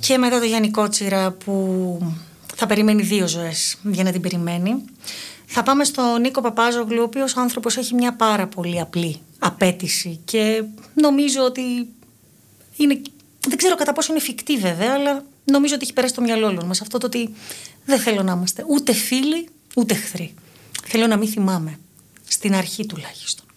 Και μετά το Γιάννη Κότσιρα που θα περιμένει 2 ζωές για να την περιμένει. Θα πάμε στον Νίκο Παπάζογλου, ο οποίος άνθρωπος έχει μια πάρα πολύ απλή απέτηση και νομίζω ότι είναι, δεν ξέρω κατά πόσο είναι εφικτή βέβαια, αλλά νομίζω ότι έχει περάσει το μυαλό όλων μας αυτό το ότι δεν θέλω να είμαστε ούτε φίλοι ούτε εχθροί. Θέλω να μην θυμάμαι, στην αρχή τουλάχιστον.